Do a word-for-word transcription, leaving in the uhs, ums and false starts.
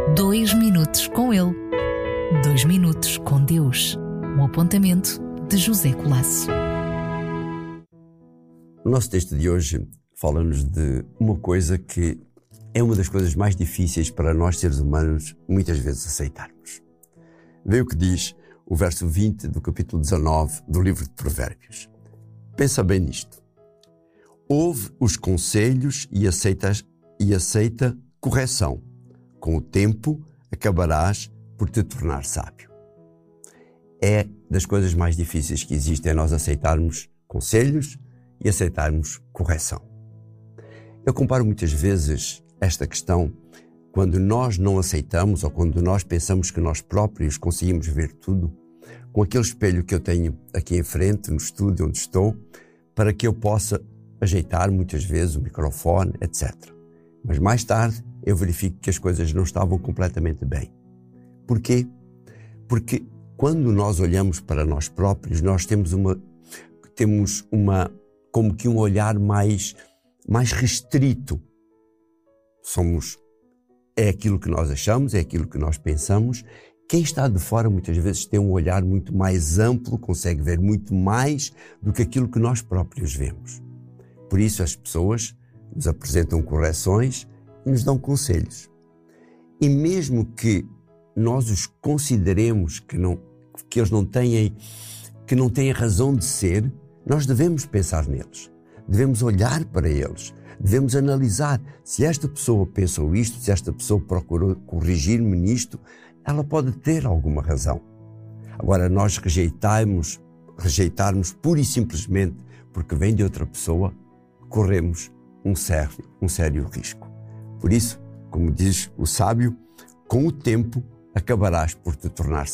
Dois minutos com ele. Dois minutos com Deus. Um apontamento de José Colasso. O nosso texto de hoje fala-nos de uma coisa que é uma das coisas mais difíceis para nós, seres humanos, muitas vezes aceitarmos. Vê o que diz o verso vinte do capítulo dezanove do livro de Provérbios. Pensa bem nisto. Ouve os conselhos e aceita, e aceita correção. Com o tempo, acabarás por te tornar sábio. É das coisas mais difíceis que existem, é nós aceitarmos conselhos e aceitarmos correção. Eu comparo muitas vezes esta questão quando nós não aceitamos ou quando nós pensamos que nós próprios conseguimos ver tudo, com aquele espelho que eu tenho aqui em frente, no estúdio onde estou, para que eu possa ajeitar muitas vezes o microfone, etcétera. Mas mais tarde eu verifico que as coisas não estavam completamente bem. Porquê? Porque quando nós olhamos para nós próprios, nós temos uma, temos uma como que um olhar mais, mais restrito. Somos, é aquilo que nós achamos, é aquilo que nós pensamos. Quem está de fora muitas vezes tem um olhar muito mais amplo, consegue ver muito mais do que aquilo que nós próprios vemos. Por isso as pessoas nos apresentam correções e nos dão conselhos. E mesmo que nós os consideremos que, não, que eles não têm, que não têm razão de ser, nós devemos pensar neles, devemos olhar para eles, devemos analisar se esta pessoa pensou isto, se esta pessoa procurou corrigir-me nisto, ela pode ter alguma razão. Agora, nós rejeitarmos, rejeitarmos pura e simplesmente porque vem de outra pessoa, corremos um sério, um sério risco. Por isso, como diz o sábio, com o tempo acabarás por te tornar